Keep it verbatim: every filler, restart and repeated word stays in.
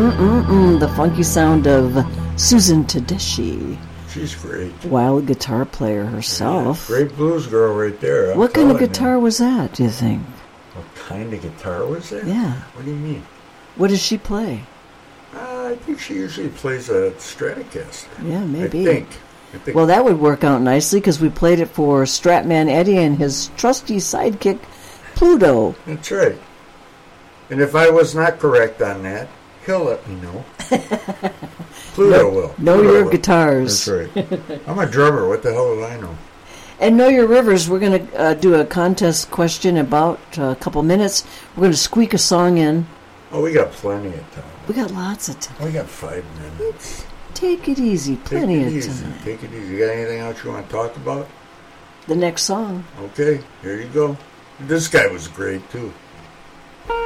Mm-mm-mm. The funky sound of Susan Tedeschi. She's great. Wild guitar player herself. Yeah, great blues girl right there. I'm what kind of you. guitar was that, do you think? What kind of guitar was that? Yeah. What do you mean? What does she play? Uh, I think she usually plays a Stratocaster. Yeah, maybe. I think. I think. Well, that would work out nicely because we played it for Stratman Eddie and his trusty sidekick, Pluto. That's right. And if I was not correct on that, he'll let me know. Pluto know, will. Know Pluto your will. guitars. That's right. I'm a drummer. What the hell do I know? And Know Your Rivers, we're going to uh, do a contest question about uh, a couple minutes. We're going to squeak a song in. Oh, we got plenty of time. We got lots of time. We got five minutes. Take it easy. Plenty Take it of easy. time. Take it easy. You got anything else you want to talk about? The next song. Okay, here you go. This guy was great, too.